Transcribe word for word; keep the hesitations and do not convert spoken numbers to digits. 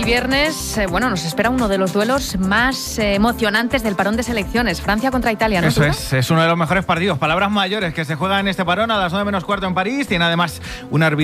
viernes, eh, bueno, nos espera uno de los duelos más eh, emocionantes del parón de selecciones. Francia contra Italia, ¿no? Eso es, es uno de los mejores partidos. Palabras mayores que se juegan en este parón a las nueve menos cuarto en París. Tiene además un árbitro